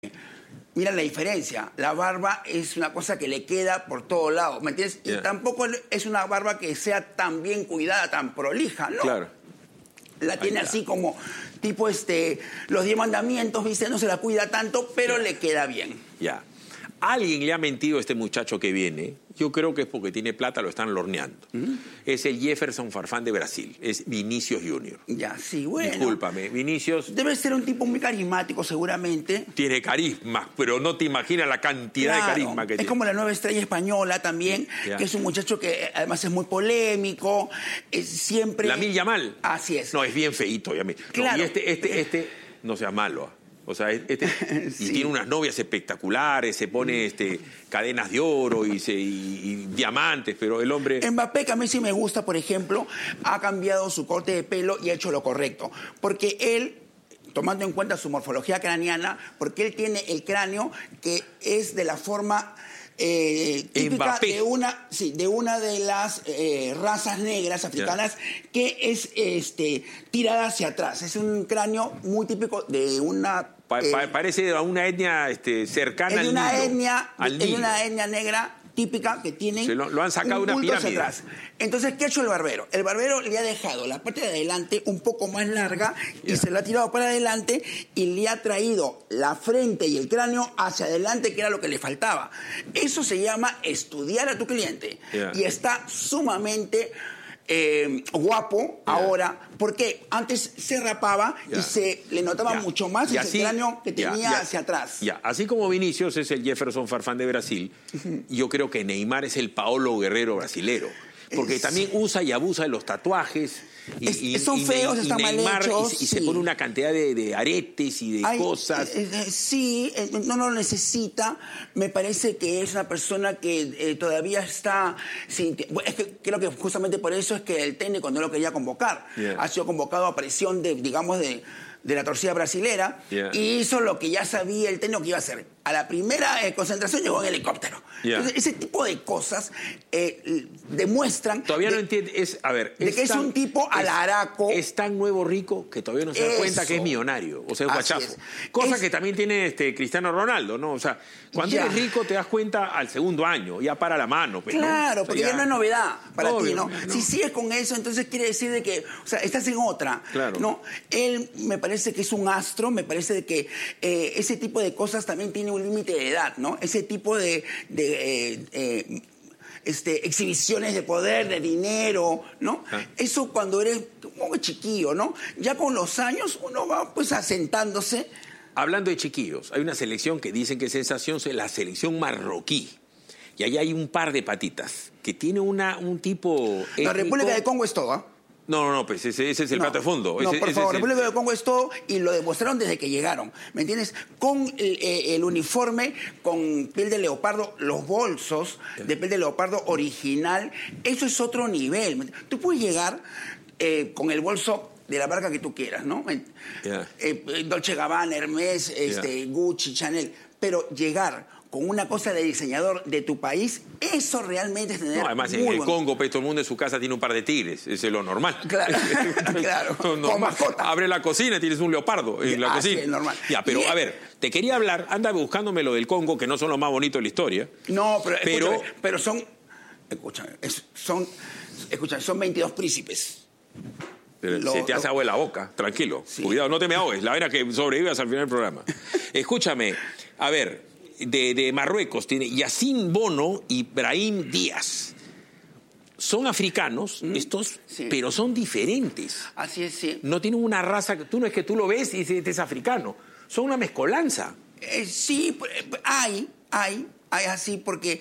Mira la diferencia. La barba es una cosa que le queda por todos lados, ¿me entiendes? Y tampoco es una barba que sea tan bien cuidada, tan prolija, ¿no? Claro. La tiene así como tipo los 10 mandamientos, ¿viste? No se la cuida tanto, pero le queda bien. Ya. Alguien le ha mentido a este muchacho que viene. Yo creo que es porque tiene plata, lo están lorneando. Es el Jefferson Farfán de Brasil. Es Vinicius Junior. Ya, sí, bueno. Discúlpame, Vinicius... Debe ser un tipo muy carismático, seguramente. Tiene carisma, pero no te imaginas la cantidad de carisma que tiene. Es como la nueva estrella española también, que es un muchacho que además es muy polémico, es siempre... Lamine Yamal. Así es. No, es bien feíto. Claro. No, y este no sea malo. O sea, y tiene unas novias espectaculares, se pone cadenas de oro y diamantes, pero el hombre... Mbappé, que a mí sí me gusta, por ejemplo, ha cambiado su corte de pelo y ha hecho lo correcto. Porque él, tomando en cuenta su morfología craneana, porque él tiene el cráneo que es de la forma... típica de una de las razas negras africanas que es tirada hacia atrás. Es un cráneo muy típico de una... parece a una etnia cercana al Nilo. Es una etnia negra típica que tienen lo han sacado de una pirámide. Atrás. Entonces, ¿qué ha hecho el barbero? El barbero le ha dejado la parte de adelante un poco más larga y se la ha tirado para adelante y le ha traído la frente y el cráneo hacia adelante, que era lo que le faltaba. Eso se llama estudiar a tu cliente. Y está sumamente... guapo ahora, porque antes se rapaba y se le notaba mucho más ese cráneo que tenía hacia atrás. Así como Vinicius es el Jefferson Farfán de Brasil, yo creo que Neymar es el Paolo Guerrero brasilero, porque también usa y abusa de los tatuajes. Son feos, están Neymar, mal hechos. Y se pone una cantidad de aretes y de cosas. No lo necesita. Me parece que es una persona que todavía está... es que creo que justamente por eso es que el técnico no lo quería convocar. Ha sido convocado a presión de la torcida brasilera y hizo lo que ya sabía el técnico que iba a hacer. A la primera concentración llegó en helicóptero. Entonces, ese tipo de cosas demuestran... Todavía no entiende... de que es un tipo alaraco. Es tan nuevo rico que todavía no se da cuenta que es millonario. O sea, es guachazo. Cosa que también tiene Cristiano Ronaldo, ¿no? O sea, cuando eres rico te das cuenta al segundo año. Ya para la mano. Pues, claro, ¿no? porque ya no es novedad para ti, ¿no? ¿no? Si sigues con eso, entonces quiere decir de que... O sea, estás en otra. Claro. ¿No? Él me parece que es un astro. Me parece de que ese tipo de cosas también tiene un límite de edad, ¿no? Ese tipo de exhibiciones de poder, de dinero, ¿no? Eso cuando eres como chiquillo, ¿no? Ya con los años uno va pues asentándose. Hablando de chiquillos, hay una selección que dicen que es sensación, es la selección marroquí. Y ahí hay un par de patitas que tiene un tipo étnico. La República de Congo es todo, ¿ah? No, pues ese es el plato de fondo. No, por favor, República de Congo es todo y lo demostraron desde que llegaron, ¿me entiendes? Con el uniforme, con piel de leopardo, los bolsos de piel de leopardo original, eso es otro nivel. Tú puedes llegar con el bolso de la marca que tú quieras, ¿no? Dolce & Gabbana, Hermès, Gucci, Chanel, pero llegar con una cosa de diseñador de tu país, eso realmente es tener... No, además en el Congo, pues, todo el mundo en su casa tiene un par de tigres, eso es lo normal. Claro, claro. Con mascota. Abre la cocina y tienes un leopardo en la cocina. Es normal. Pero a ver, te quería hablar, anda buscándome lo del Congo, que no son los más bonitos de la historia. No, pero son... Escúchame, son 22 príncipes. Se te hace agua en la boca, tranquilo. Sí. Cuidado, no te me ahogues, la vera que sobrevivas al final del programa. Escúchame, a ver... De Marruecos tiene Yacine Bono y Brahim Díaz. Son africanos estos, pero son diferentes. Así es, sí. No tienen una raza, tú no es que tú lo ves y dices, este es africano. Son una mezcolanza. Sí, hay así, porque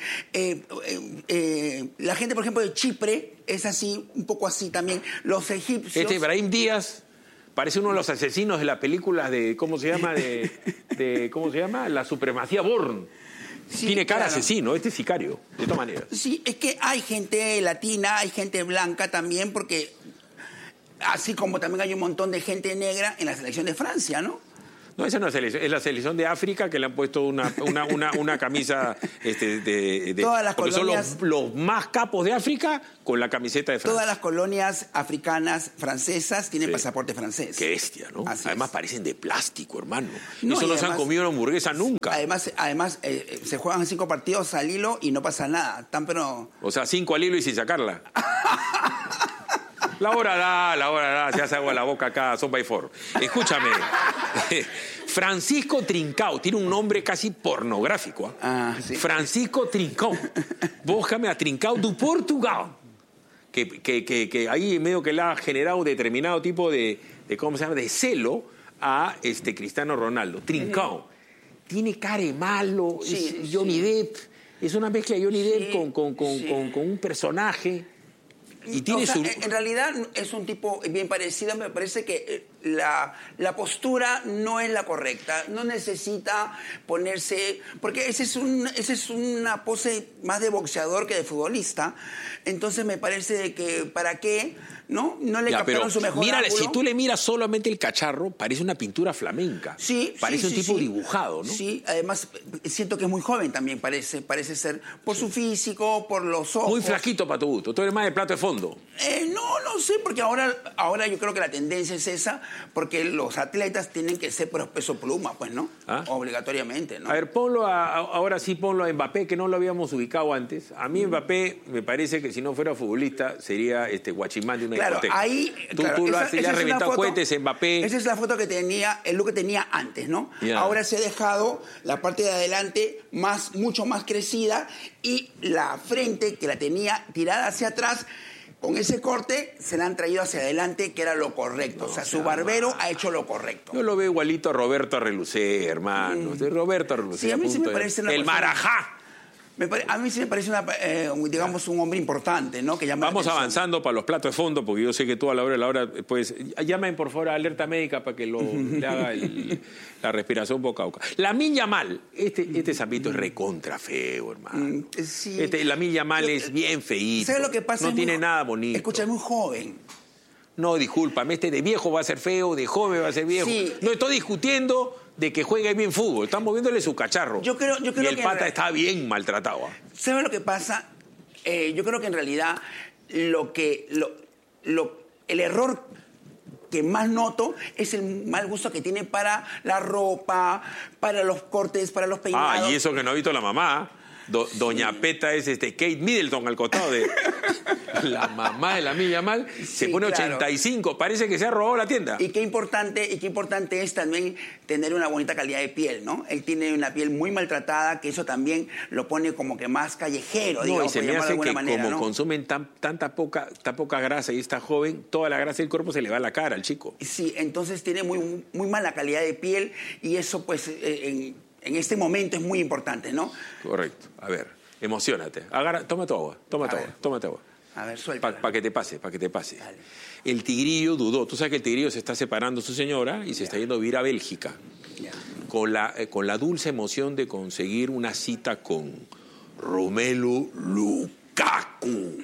la gente, por ejemplo, de Chipre es así, un poco así también. Los egipcios... Brahim Díaz... Parece uno de los asesinos de las películas de, ¿cómo se llama? ¿Cómo se llama? La supremacía Bourne. Sí, tiene cara asesino, este es sicario, de todas maneras. Sí, es que hay gente latina, hay gente blanca también, porque así como también hay un montón de gente negra en la selección de Francia, ¿no? No, esa no es la selección, es la selección de África que le han puesto una camisa todas las porque colonias, son los más capos de África con la camiseta de Francia. Todas las colonias africanas francesas tienen pasaporte francés. Qué bestia, ¿no? Así además es. Parecen de plástico, hermano. No, Eso no además, se han comido una hamburguesa nunca. Además se juegan 5 partidos al hilo y no pasa nada. O sea, 5 al hilo y sin sacarla. La hora da, se hace agua a la boca acá, son by four. Escúchame, Francisco Trincao, tiene un nombre casi pornográfico. Sí. Francisco Trincao, búscame a Trincao do Portugal, que ahí medio que le ha generado determinado tipo de ¿cómo se llama?, de celo a Cristiano Ronaldo. Trincao, tiene cara de malo, es Johnny Depp, es una mezcla de Johnny Depp con un personaje. Y tiene En realidad es un tipo bien parecido. Me parece que la postura no es la correcta. No necesita ponerse... Porque esa es una pose más de boxeador que de futbolista. Entonces me parece de que ¿para qué? No le captaron su mejor ángulo. Si tú le miras solamente el cacharro, parece una pintura flamenca. Sí, parece un tipo dibujado, ¿no? Sí, además siento que es muy joven también, parece ser, por su físico, por los ojos. Muy flaquito para tu gusto. Tú eres más de plato de fondo. No sé, porque ahora yo creo que la tendencia es esa, porque los atletas tienen que ser por peso pluma, pues, ¿no? Obligatoriamente, ¿no? A ver, ahora sí ponlo a Mbappé, que no lo habíamos ubicado antes. A mí Mbappé me parece que si no fuera futbolista sería guachimán de una discoteca. Ahí... Tú lo has reventado cohetes, Mbappé. Esa es la foto que tenía, el look que tenía antes, ¿no? Ahora se ha dejado la parte de adelante mucho más crecida y la frente, que la tenía tirada hacia atrás, con ese corte se la han traído hacia adelante, que era lo correcto. O sea, su barbero ha hecho lo correcto. Yo lo veo igualito a Roberto Arrelucé, hermano. Roberto Arrelucé. Sí, a mí sí me parece una el Marajá. A mí sí me parece digamos, un hombre importante, ¿no? Que llama Vamos avanzando para los platos de fondo, porque yo sé que tú a la hora, pues, llamen por favor a Alerta Médica para que le haga la respiración boca a boca. Lamine Yamal, este zapito es recontra feo, hermano. Sí. Lamine Yamal es bien feíto. ¿Sabes lo que pasa? No tiene nada bonito. Escucha, es muy joven. No, discúlpame, de viejo va a ser feo, de joven va a ser viejo. Sí. No estoy discutiendo de que juegue bien fútbol, estamos viéndole su cacharro. Yo creo y el pata está bien maltratado. ¿Sabes lo que pasa? Yo creo que en realidad el error que más noto es el mal gusto que tiene para la ropa, para los cortes, para los peinados. Y eso que no ha visto la mamá. Doña Peta es Kate Middleton al costado de la mamá de Lamine Yamal. Se pone 85, parece que se ha robado la tienda. Y qué importante es también tener una bonita calidad de piel, ¿no? Él tiene una piel muy maltratada, que eso también lo pone como que más callejero, digamos, y se me hace que manera, como ¿no? consumen tan poca grasa y está joven, toda la grasa del cuerpo se le va a la cara al chico. Sí, entonces tiene muy mala calidad de piel y eso pues en este momento es muy importante, ¿no? Correcto. A ver, emocionate. Toma tu agua. A ver, suelta. Para que te pase. Dale. El tigrillo dudó. Tú sabes que el tigrillo se está separando de su señora y se está yendo a vivir a Bélgica. Con la dulce emoción de conseguir una cita con Romelu Lukaku.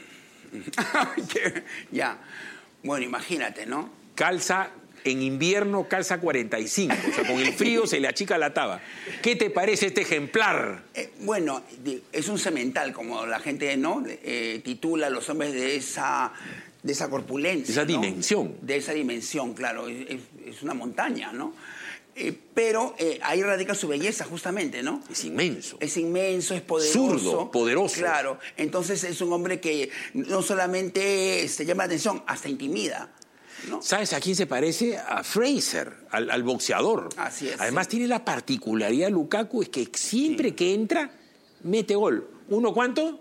Bueno, imagínate, ¿no? En invierno calza 45, o sea, con el frío se le achica la taba. ¿Qué te parece este ejemplar? Bueno, es un semental, como la gente, ¿no? Titula a los hombres de esa corpulencia. Esa dimensión. De esa dimensión, claro. Es una montaña, ¿no? Pero ahí radica su belleza, justamente, ¿no? Es inmenso. Es inmenso, es poderoso. Zurdo, poderoso. Claro. Entonces es un hombre que no solamente llama la atención, hasta intimida. ¿No? ¿Sabes a quién se parece? A Fraser, al boxeador. Así es. Además tiene la particularidad Lukaku, es que siempre que entra, mete gol. ¿Uno cuánto?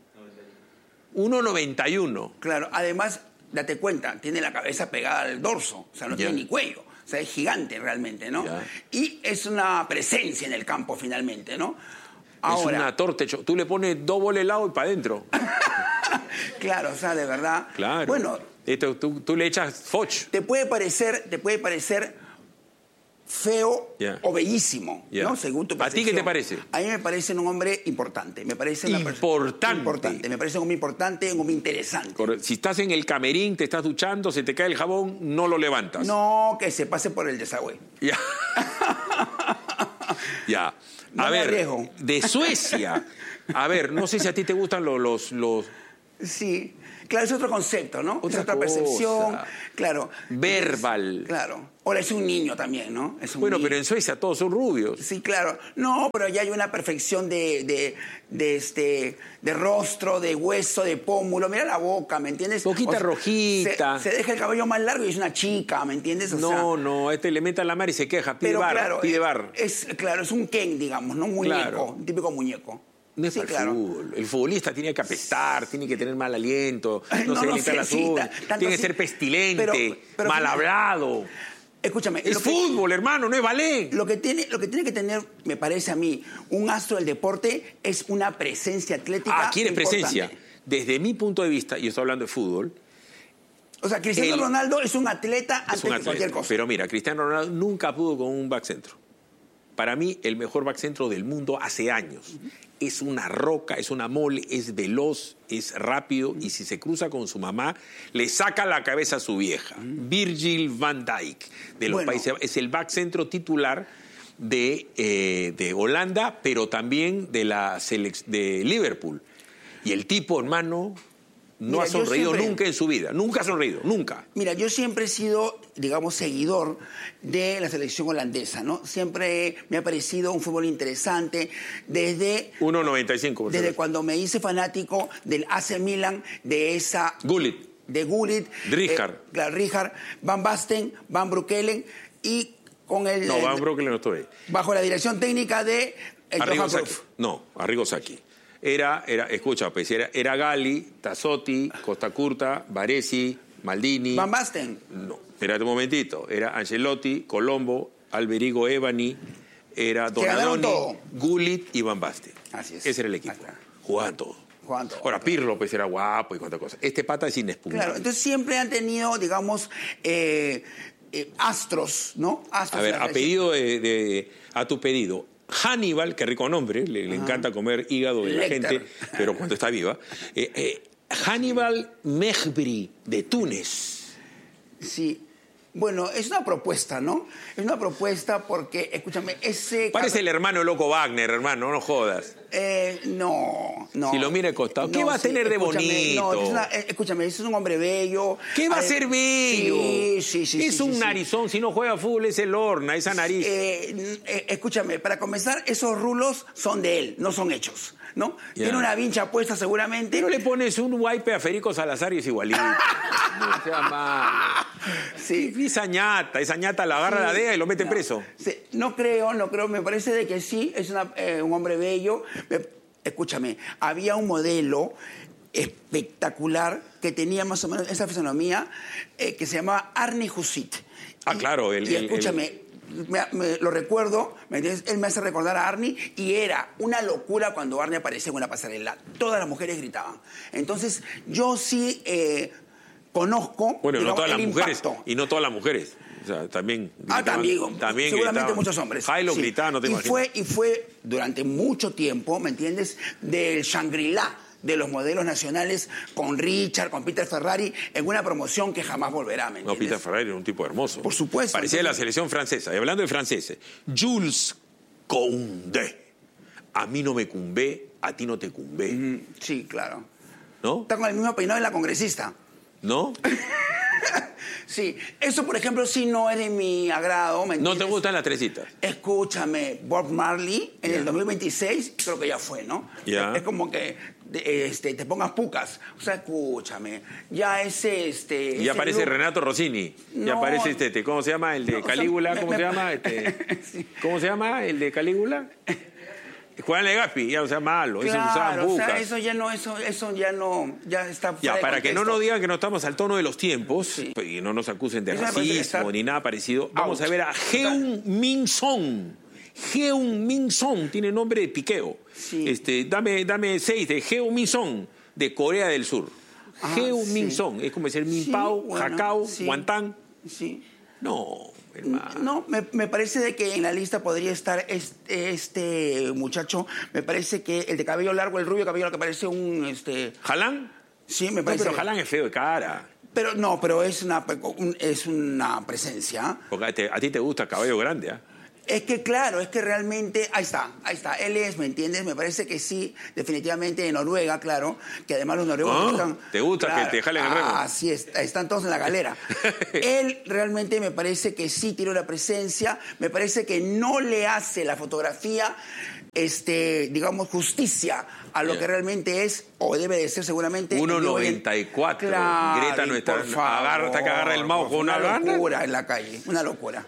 1.91. Claro, además, date cuenta, tiene la cabeza pegada al dorso, o sea, no tiene ni cuello. O sea, es gigante realmente, ¿no? Y es una presencia en el campo finalmente, ¿no? Ahora, es una torta. Tú le pones 2 bolas de helado y para adentro. Claro, o sea, de verdad. Claro. Bueno, tú le echas Foch. Te puede parecer feo o bellísimo, ¿no? Según tu percepción. ¿A ti qué te parece? A mí me parece un hombre importante. Me parece importante. Me parece un hombre importante, un hombre interesante. Si estás en el camerín, te estás duchando, se te cae el jabón, no lo levantas. No, que se pase por el desagüe. Ya. Ya. No a me ver, arriesgo. de Suecia. A ver, no sé si a ti te gustan los... Sí, claro, es otro concepto, ¿no? Es otra cosa. percepción, claro. Verbal. Claro. Ahora es un niño también, ¿no? Es un Bueno, niño. pero en Suecia todos son rubios. Sí, claro. No, pero ya hay una perfección de rostro, de hueso, de pómulo. Mira la boca, ¿me entiendes? Boquita rojita. Se deja el cabello más largo y es una chica, ¿me entiendes? No, le meta la mar y se queja, pide bar, claro, pide bar. Claro, es un Ken, digamos, ¿no? Un muñeco, Claro. un típico muñeco. No es para el fútbol. El futbolista tiene que apestar, tiene que tener mal aliento, no se limpiar las uñas, tiene que ser pestilente, pero mal hablado. Escúchame. Es fútbol, hermano, no es ballet. Lo que tiene que tener, me parece a mí, un astro del deporte es una presencia atlética. ¿Quiere importante. presencia? Desde mi punto de vista, y estoy hablando de fútbol. O sea, Cristiano Ronaldo es un atleta antes de cualquier cosa. Pero mira, Cristiano Ronaldo nunca pudo con un back centro. Para mí, el mejor back centro del mundo hace años. Es una roca, es una mole, es veloz, es rápido, y si se cruza con su mamá, le saca la cabeza a su vieja. Virgil van Dijk, de los Países Bajos, es el back centro titular de Holanda, pero también de Liverpool. Y el tipo, hermano, no ha sonreído nunca en su vida. Nunca ha sonreído, nunca. Mira, yo siempre he sido, digamos, seguidor de la selección holandesa, ¿no? Siempre me ha parecido un fútbol interesante desde... 1.95. Desde cuando me hice fanático del AC Milan, de esa... Gullit. De Gullit. Rijkaard. Rijkaard, Van Basten, Van Breukelen y con el... No, Van Breukelen no estoy. Bajo la dirección técnica de... Arrigo Sacchi. No, Arrigo Sacchi. Escucha, pues, era Gali, Tassotti, Costa Curta, Baresi, Maldini. ¿Van Basten? No, espérate un momentito. Era Ancelotti, Colombo, Alberigo Evani, era Donadoni, Gullit y Van Basten. Así es. Ese era el equipo. Jugaban todo. Ahora, Pirlo pues era guapo y cuánta cosa. Este pata es inexpugnable. Claro, entonces siempre han tenido, digamos, astros, ¿no? Astros. A ver, a tu pedido. Hannibal, qué rico nombre, le encanta comer hígado de la gente, pero cuando está viva. Hannibal Mejbri, de Túnez. Sí. Bueno, es una propuesta, ¿no? Es una propuesta porque, escúchame, Parece el hermano loco Wagner, hermano, no jodas. No. Si lo mira al costado, ¿qué va a tener de bonito? Escúchame, es un hombre bello. ¿Qué va a ser bello? Sí. Es un narizón, si no juega fútbol es el horna, esa nariz. Escúchame, para comenzar, esos rulos son de él, no son hechos, ¿no? Ya. Tiene una vincha puesta seguramente. Pero le pones un wipe a Federico Salazar y es igualito. No sea mal. Sí. Esa ñata la agarra la DEA y lo mete preso. Sí, no creo, me parece de que sí, es un hombre bello. Escúchame, había un modelo espectacular que tenía más o menos esa fisonomía que se llamaba Arnie Husit. Claro. Escúchame, lo recuerdo, ¿me entiendes? Él me hace recordar a Arnie y era una locura cuando Arnie aparecía en una pasarela. Todas las mujeres gritaban. Entonces, yo sí... conozco, bueno, digamos, no todas las mujeres, impacto. y no todas las mujeres. O sea, también también seguramente gritaban. muchos hombres. Jailo gritaba, no te imaginas. Y fue durante mucho tiempo, ¿me entiendes?, del Shangri-La de los modelos nacionales con Richard, con Peter Ferrari, en una promoción que jamás volverá, ¿me entiendes? No, Peter Ferrari era un tipo hermoso. Por supuesto. Parecía de la selección francesa. Y hablando de franceses, Jules Koundé. A mí no me cumbé, a ti no te cumbé. Sí, claro. ¿No? Está con el mismo peinado de la congresista. ¿No? Sí, eso por ejemplo sí no es de mi agrado, ¿me entiendes? ¿No te gustan las tresitas? Escúchame, Bob Marley en el 2026 creo que ya fue, ¿no? Ya. Es como que te pongas pucas. O sea, escúchame, ya ya aparece Renato Rossini. No. Ya aparece ¿cómo se llama? El de Calígula, ¿cómo se llama? Sí. ¿Cómo se llama? El de Calígula. Juan Legaspi, ya, o sea, malo, claro, eso usaban bucas. O sea, eso ya no, ya está fuera Ya, de para que no contexto. nos digan que no estamos al tono de los tiempos, Sí. y no nos acusen de Eso me parece que racismo está ni nada parecido, vamos out. a ver a Heung-min Son. Heung-min Son tiene nombre de piqueo. Sí. Dame 6 de Heung-min Son, de Corea del Sur. Heung-min Son, es como decir Min Pao, Hakao, sí. Guantán. Sí. No, hermano. No, me parece de que en la lista podría estar este muchacho. Me parece que el de cabello largo, el rubio cabello largo, que parece un... ¿Haaland? Sí, me parece. No, pero Haaland es feo de cara. Pero es una presencia. Porque a ti te gusta cabello grande, ¿ah? Es que claro, es que realmente, ahí está, él es, ¿me entiendes? Me parece que sí, definitivamente de Noruega, claro, que además los noruegos están... ¿Te gusta claro, que te jalen el remo? Sí, están todos en la galera. Él realmente me parece que sí tiene una presencia, me parece que no le hace la fotografía, digamos, justicia a lo que realmente es, o debe de ser seguramente... 1.94. Claro, Greta no está... Hasta que agarra el mouse con una locura. Una locura en la calle, una locura.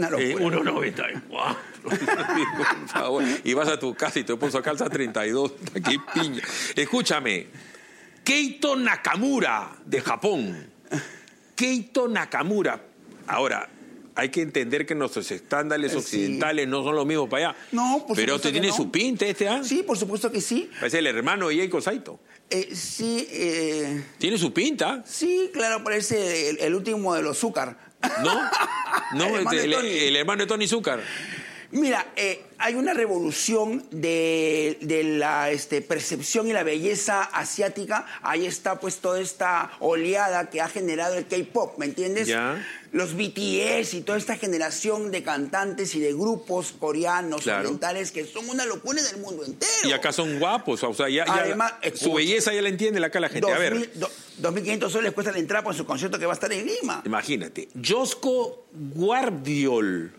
1.94. Y vas a tu casa y te puso calza 32. ¡Qué piña! Escúchame. Keito Nakamura, de Japón. Keito Nakamura. Ahora, hay que entender que nuestros estándares occidentales no son los mismos para allá. No, por pero supuesto te tiene no. su pinta ¿ah? Sí, por supuesto que sí. Es el hermano de Eiko Saito. Sí. ¿Tiene su pinta? Sí, claro, parece el último de los Zúcar. No, el hermano de Tony Zúcar. Mira, hay una revolución de la percepción y la belleza asiática. Ahí está pues toda esta oleada que ha generado el K-pop, ¿me entiendes? Ya. Los BTS y toda esta generación de cantantes y de grupos coreanos, orientales, que son una locura en el mundo entero. Y acá son guapos, o sea, además, su belleza ya la entiende acá la gente. 2.500 soles cuesta la entrada por su concierto que va a estar en Lima. Imagínate. Josko Guardiol.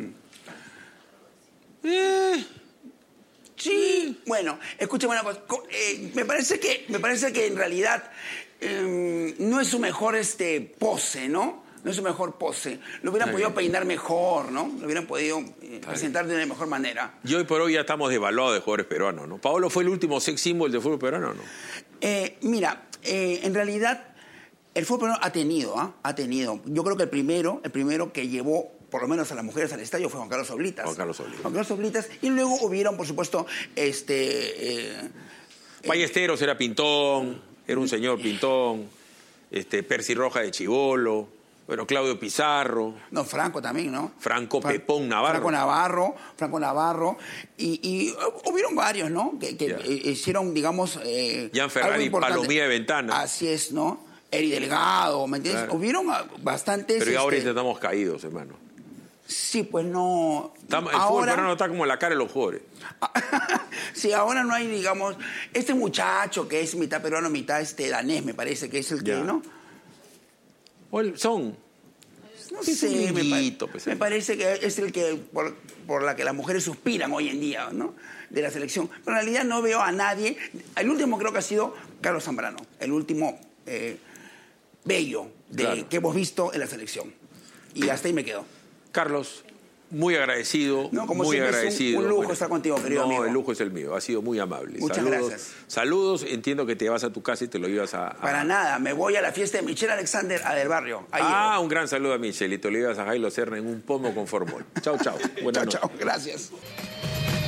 Sí, bueno, escúchame una cosa. Me parece que en realidad no es su mejor pose, ¿no? No es su mejor pose. Lo hubieran podido peinar mejor, ¿no? Lo hubieran podido presentar de una mejor manera. Y hoy por hoy ya estamos devaluados de jugadores peruanos, ¿no? Paolo fue el último sex symbol del fútbol peruano, ¿no? Mira, en realidad el fútbol peruano ha tenido. Yo creo que el primero que llevó por lo menos a las mujeres al estadio fue Juan Carlos Oblitas. Juan Carlos Oblitas. Y luego hubieron, por supuesto, Ballesteros era pintón, era un señor pintón, Percy Roja de chibolo, bueno, Claudio Pizarro. No, Franco también, ¿no? Franco Pepón Navarro. Franco Navarro. Y hubieron varios, ¿no? Que hicieron, digamos... Jan Ferrari, Palomía de Ventana. Así es, ¿no? Eri Delgado, ¿me entiendes? Claro. Hubieron bastantes... Pero ya ahorita estamos caídos, hermano. Sí, pues no... El fútbol peruano está como en la cara de los jugadores. Sí, ahora no hay, digamos... Este muchacho que es mitad peruano, mitad danés, me parece que es el que, ¿no? Son... No sé, me parece que es el que por la que las mujeres suspiran hoy en día, ¿no? De la selección. Pero en realidad no veo a nadie... El último creo que ha sido Carlos Zambrano. El último bello que hemos visto en la selección. Y hasta ahí me quedo. Carlos, muy agradecido, muy agradecido. Un lujo estar contigo, querido amigo. No, el lujo es el mío, ha sido muy amable. Muchas gracias. Saludos, entiendo que te vas a tu casa y te lo ibas a... Para nada, me voy a la fiesta de Michelle Alexander a Del Barrio. Un gran saludo a Michelle y te lo ibas a Jailo Serna en un pomo con formol. Chau, chau. Buenas noches. Chau, gracias.